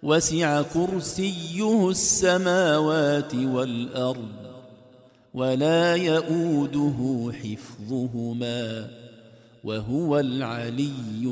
وسع كرسيه السماوات والأرض ولا يئوده حفظهما وهو العلي